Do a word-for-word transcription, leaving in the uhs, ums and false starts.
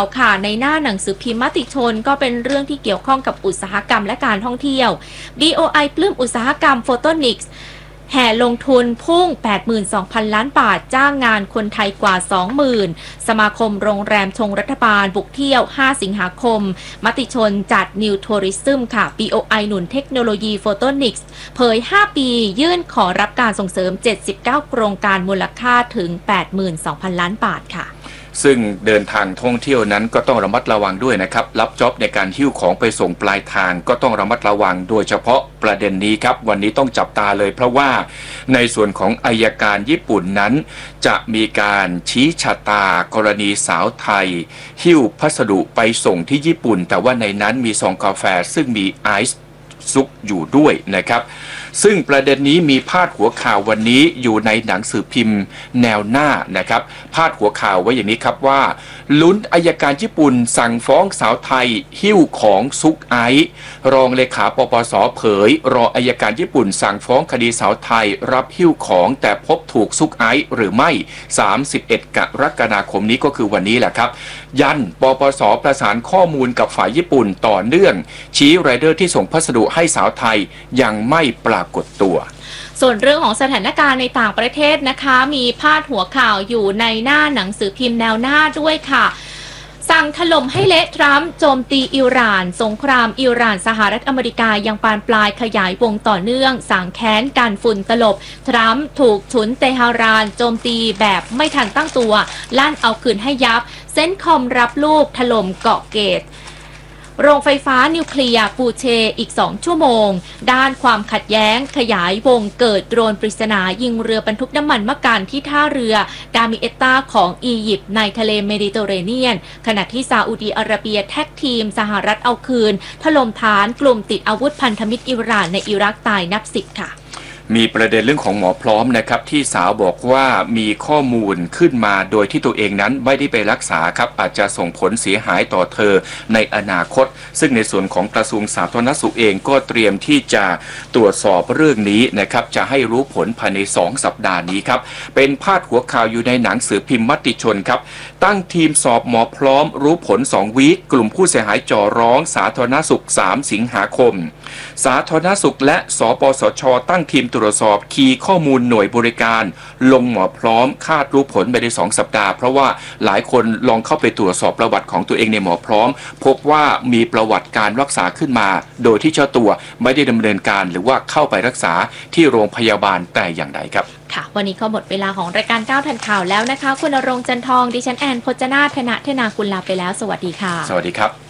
ค่ะในหน้าหนังสือพิมพ์มติชนก็เป็นเรื่องที่เกี่ยวข้องกับอุตสาหกรรมและการท่องเที่ยว บี โอ ไอ ปลื้มอุตสาหกรรมโฟโตนิกส์แห่ลงทุนพุ่ง แปดหมื่นสองพัน ล้านบาทจ้างงานคนไทยกว่า สองหมื่น สมาคมโรงแรมชงรัฐบาลบุกเที่ยว ห้า สิงหาคมมติชนจัด New Tourism ค่ะ บี โอ ไอ หนุนเทคโนโลยีโฟโตนิกส์เผย ห้า ปียื่นขอรับการส่งเสริม เจ็ดสิบเก้า โครงการมูลค่าถึง แปดหมื่นสองพัน ล้านบาทค่ะซึ่งเดินทางท่องเที่ยวนั้นก็ต้องระมัดระวังด้วยนะครับรับจ็อบในการหิ้วของไปส่งปลายทางก็ต้องระมัดระวังโดยเฉพาะประเด็นนี้ครับวันนี้ต้องจับตาเลยเพราะว่าในส่วนของอัยการญี่ปุ่นนั้นจะมีการชี้ชะตากรณีสาวไทยหิ้วพัสดุไปส่งที่ญี่ปุ่นแต่ว่าในนั้นมีซองกาแฟซึ่งมีไอซ์ซุกอยู่ด้วยนะครับซึ่งประเด็นนี้มีพาดหัวข่าววันนี้อยู่ในหนังสือพิมพ์แนวหน้านะครับพาดหัวข่าวไว้อย่างนี้ครับว่าลุ้นอัยการญี่ปุ่นสั่งฟ้องสาวไทยหิ้วของซุกไอซ์รองเลขาปปสเผยรออัยการญี่ปุ่นสั่งฟ้องคดีสาวไทยรับหิ้วของแต่พบถูกซุกไอซ์หรือไม่สามสิบเอ็ดกรกฎาคมนี้ก็คือวันนี้แหละครับยันปปสประสานข้อมูลกับฝ่ายญี่ปุ่นต่อเนื่องชี้ไรเดอร์ที่ส่งพัสดุให้สาวไทยยังไม่ปรากฏตัวส่วนเรื่องของสถานการณ์ในต่างประเทศนะคะมีพาดหัวข่าวอยู่ในหน้าหนังสือพิมพ์แนวหน้าด้วยค่ะสั่งถล่มให้เละทรัมป์โจมตีอิหร่านสงครามอิหร่านสหรัฐอเมริกายังปานปลายขยายวงต่อเนื่องสั่งแค้นการฝุ่นตลบทรัมป์ถูกฉุนเตหะรานโจมตีแบบไม่ทันตั้งตัวลั่นเอาคืนให้ยับเซ็นคอมรับลูกถล่มเกาะเกตโรงไฟฟ้านิวเคลียร์ปูเชอีกสองชั่วโมงด้านความขัดแย้งขยายวงเกิดโดรนปริศนายิงเรือบรรทุกน้ำมันมะกันที่ท่าเรือดามิเอตตาของอียิปต์ในทะเลเมดิเตอร์เรเนียนขณะที่ซาอุดีอาระเบียแท็กทีมสหรัฐเอาคืนถล่มฐานกลุ่มติดอาวุธพันธมิตรอิหร่านในอิรักตายนับสิบค่ะมีประเด็นเรื่องของหมอพร้อมนะครับที่สาวบอกว่ามีข้อมูลขึ้นมาโดยที่ตัวเองนั้นไม่ได้ไปรักษาครับอาจจะส่งผลเสียหายต่อเธอในอนาคตซึ่งในส่วนของกระทรวงสาธารณสุขเองก็เตรียมที่จะตรวจสอบเรื่องนี้นะครับจะให้รู้ผลภายในสองสัปดาห์นี้ครับเป็นพาดหัวข่าวอยู่ในหนังสือพิมพ์มติชนครับตั้งทีมสอบหมอพร้อมรู้ผลสองวีคกลุ่มผู้เสียหายจ่อร้องสาธารณสุขสามสิงหาคมสาธารณสุขและสปสชตั้งทีมตรวจสอบคีย์ข้อมูลหน่วยบริการลงหมอพร้อมคาดรู้ผลไปในสองสัปดาห์เพราะว่าหลายคนลองเข้าไปตรวจสอบประวัติของตัวเองในหมอพร้อมพบว่ามีประวัติการรักษาขึ้นมาโดยที่เจ้าตัวไม่ได้ดำเนินการหรือว่าเข้าไปรักษาที่โรงพยาบาลแต่อย่างใดครับค่ะวันนี้ก็หมดเวลาของรายการก้าวทันข่าวแล้วนะคะคุณณรงค์จันทองดิฉันแอนพจนาธนะเทนากุลลาไปแล้วสวัสดีค่ะสวัสดีครับ